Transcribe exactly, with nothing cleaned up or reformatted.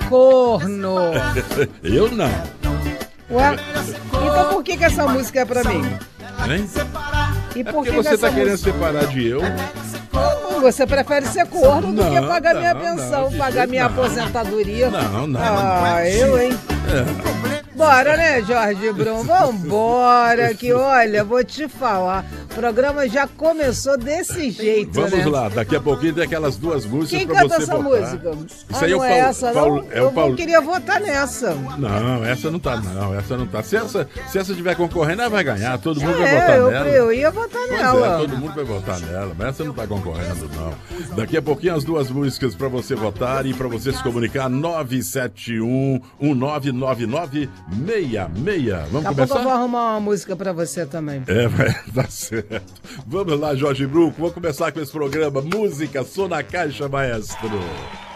corno. Eu não. Ué? Então por que que essa música é pra mim? Hein? E É por porque que que você essa tá querendo música... separar de eu. Você prefere ser corno do que Não, pagar minha não, pensão, não, de pagar jeito minha não. aposentadoria. Não, não, Ah, não. eu, hein? É. Bora, né, Jorge Brum? Vambora, que olha, vou te falar. O programa já começou desse jeito, Vamos né? lá, daqui a pouquinho tem aquelas duas músicas Quem pra canta você essa votar. música? Isso Ah, aí é o não é Paulo- essa, Paulo- não? é o Eu vou- Paulo- queria votar nessa. Não, essa não tá, não, essa não tá. Se essa, se essa tiver concorrendo, ela vai ganhar, todo mundo vai É, votar eu, nela. eu ia votar Pois nela. é, todo mundo vai votar nela, mas essa não tá concorrendo, não. Daqui a pouquinho as duas músicas pra você votar e pra você se comunicar, nove sete um, um nove nove nove, seis seis. Vamos Daqui a pouco começar? eu vou arrumar uma música pra você também. É, vai, tá certo. Vamos lá, Jorge Bruco, vamos começar com esse programa Música Sou na Caixa, maestro.